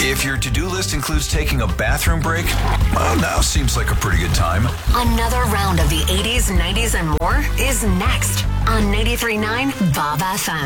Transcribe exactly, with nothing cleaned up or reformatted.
If your to-do list includes taking a bathroom break, well, now seems like a pretty good time. Another round of the eighties, nineties, and more is next on ninety-three point nine Bob F M.